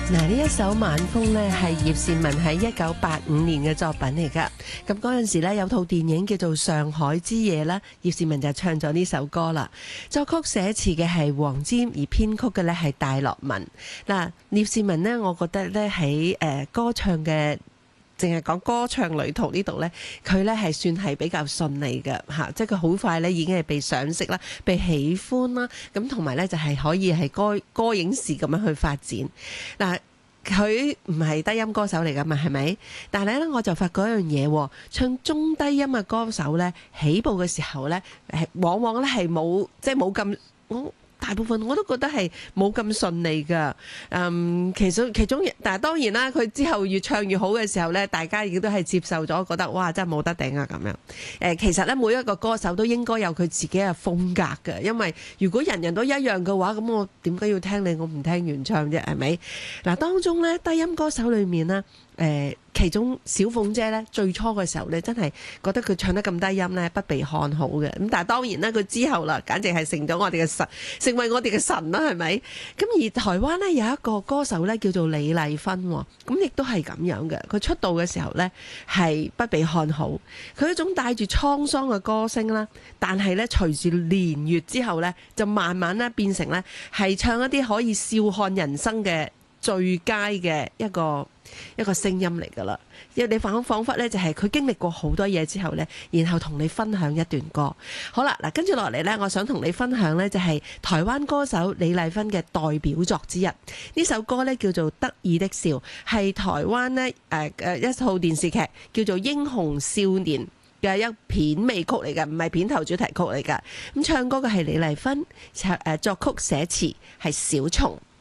嗱，呢一首《晚風》呢係葉倩文喺1985年嘅作品嚟噶。咁嗰陣時呢，有套電影叫做《上海之夜》啦，葉倩文就唱咗呢首歌啦。作曲寫詞嘅係黃霑，而編曲嘅呢係戴樂文。嗱，葉倩文呢，我覺得呢喺歌唱嘅，淨係講歌唱旅途呢度呢，佢呢係算係比較順利嘅嚇，即係佢好快呢已經係被賞識啦，被喜歡啦，咁同埋呢就係可以係歌影視咁樣去發展。嗱，佢唔係低音歌手嚟噶嘛，係咪？但係呢，我就發覺一樣嘢，唱中低音嘅歌手呢，起步嘅時候呢，往往呢係冇咁大部分我都覺得係冇咁順利噶，其中，但係當然啦，佢之後越唱越好嘅時候呢，大家亦都係接受咗，覺得哇真係冇得頂啊咁樣。其實呢，每一個歌手都應該有佢自己嘅風格嘅，因為如果人人都一樣嘅話，咁我點解要聽你？我唔聽原唱啫，係咪？嗱，當中呢，低音歌手裏面呢，其中小鳳姐呢，最初嘅時候呢，真係覺得佢唱得咁低音呢，不被看好嘅。咁但係當然啦，佢之後啦，簡直係成為我哋嘅神啦，係咪？咁而台灣呢，有一個歌手呢，叫做李麗芬，咁亦都係咁樣嘅。佢出道嘅時候呢，係不被看好，佢一種帶住滄桑嘅歌聲啦，但係呢，隨住年月之後呢，就慢慢呢變成呢，係唱一啲可以笑看人生嘅最佳嘅一個聲音嚟噶啦，因為你彷彿咧就係佢經歷過好多嘢之後呢，然後同你分享一段歌。好啦，嗱，跟住落嚟呢，我想同你分享呢，就係台灣歌手李麗芬嘅代表作之一。呢首歌呢，叫做《得意的笑》，係台灣呢一套電視劇叫做《英雄少年》嘅一片尾曲嚟嘅，唔係片頭主題曲嚟噶。咁唱歌嘅係李麗芬，作曲寫詞係小松。